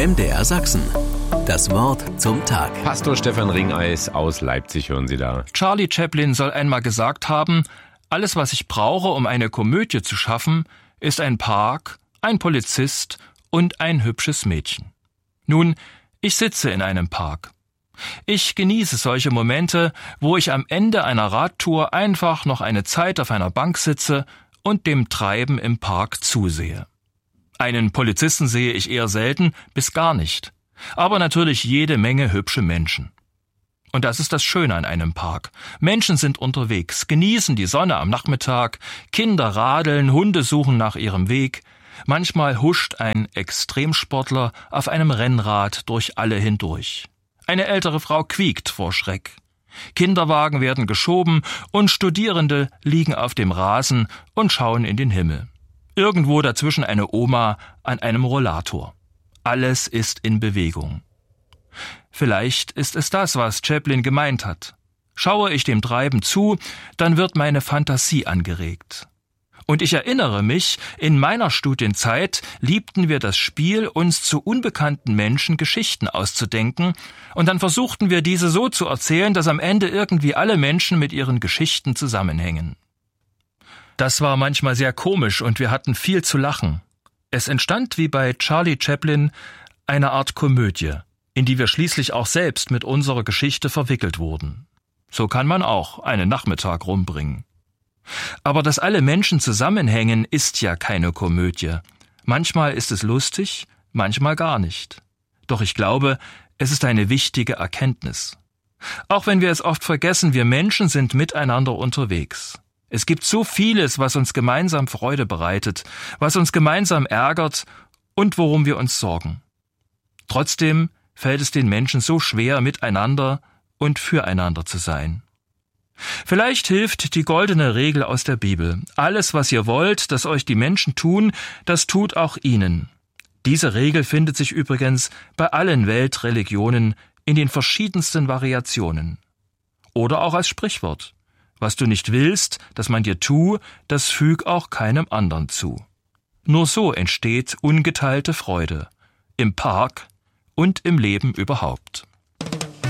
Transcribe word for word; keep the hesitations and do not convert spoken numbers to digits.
M D R Sachsen. Das Wort zum Tag. Pastor Stefan Ringeis aus Leipzig hören Sie da. Charlie Chaplin soll einmal gesagt haben, alles, was ich brauche, um eine Komödie zu schaffen, ist ein Park, ein Polizist und ein hübsches Mädchen. Nun, ich sitze in einem Park. Ich genieße solche Momente, wo ich am Ende einer Radtour einfach noch eine Zeit auf einer Bank sitze und dem Treiben im Park zusehe. Einen Polizisten sehe ich eher selten bis gar nicht, aber natürlich jede Menge hübsche Menschen. Und das ist das Schöne an einem Park. Menschen sind unterwegs, genießen die Sonne am Nachmittag, Kinder radeln, Hunde suchen nach ihrem Weg. Manchmal huscht ein Extremsportler auf einem Rennrad durch alle hindurch. Eine ältere Frau quiekt vor Schreck. Kinderwagen werden geschoben und Studierende liegen auf dem Rasen und schauen in den Himmel. Irgendwo dazwischen eine Oma an einem Rollator. Alles ist in Bewegung. Vielleicht ist es das, was Chaplin gemeint hat. Schaue ich dem Treiben zu, dann wird meine Fantasie angeregt. Und ich erinnere mich, in meiner Studienzeit liebten wir das Spiel, uns zu unbekannten Menschen Geschichten auszudenken, und dann versuchten wir diese so zu erzählen, dass am Ende irgendwie alle Menschen mit ihren Geschichten zusammenhängen. Das war manchmal sehr komisch und wir hatten viel zu lachen. Es entstand wie bei Charlie Chaplin eine Art Komödie, in die wir schließlich auch selbst mit unserer Geschichte verwickelt wurden. So kann man auch einen Nachmittag rumbringen. Aber dass alle Menschen zusammenhängen, ist ja keine Komödie. Manchmal ist es lustig, manchmal gar nicht. Doch ich glaube, es ist eine wichtige Erkenntnis. Auch wenn wir es oft vergessen, wir Menschen sind miteinander unterwegs. Es gibt so vieles, was uns gemeinsam Freude bereitet, was uns gemeinsam ärgert und worum wir uns sorgen. Trotzdem fällt es den Menschen so schwer, miteinander und füreinander zu sein. Vielleicht hilft die goldene Regel aus der Bibel. Alles, was ihr wollt, dass euch die Menschen tun, das tut auch ihnen. Diese Regel findet sich übrigens bei allen Weltreligionen in den verschiedensten Variationen. Oder auch als Sprichwort. Was du nicht willst, dass man dir tu, das füg auch keinem anderen zu. Nur so entsteht ungeteilte Freude. Im Park und im Leben überhaupt.